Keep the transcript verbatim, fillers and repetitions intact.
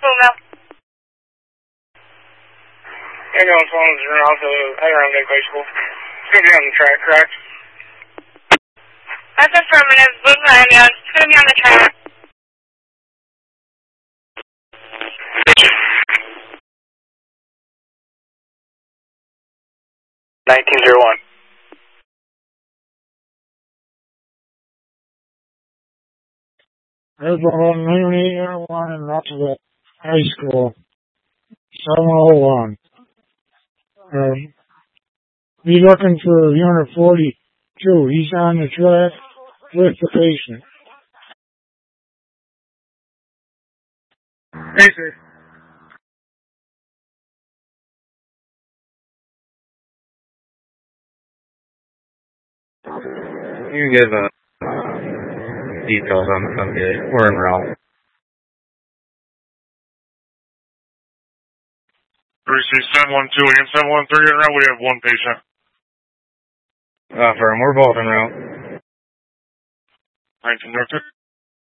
Boomville. Ambulance one is around to Higher Lake High School. It's going to be on the track, correct? That's affirmative. Boomville ambulance. It's going to be on the track. nineteen oh one. Airborne Unit one in Roosevelt High School, seven oh one. Um, be looking for Unit forty-two. He's on the track with the patient. Hey, sir. You can give uh, details on the okay. We're en route. Receive seven one two and seven one three en route. We have one patient. Uh, firm, we're both en route. nineteen directed.